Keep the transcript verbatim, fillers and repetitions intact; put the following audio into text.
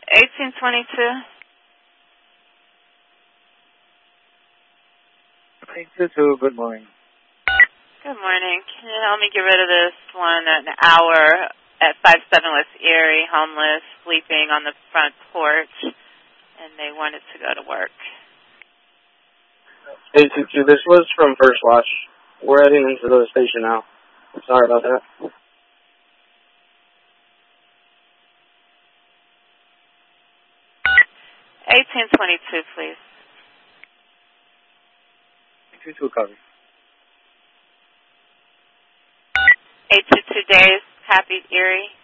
eighteen twenty-two. eight two two, good morning. Good morning. Can you help me get rid of this one at an hour at five seven West Erie, homeless, sleeping on the front porch, and they wanted to go to work. eight two two, this was from First Watch. We're heading into the station now. Sorry about that. eighteen twenty-two, please. eight two two, copy. eight two two days, Happy Erie.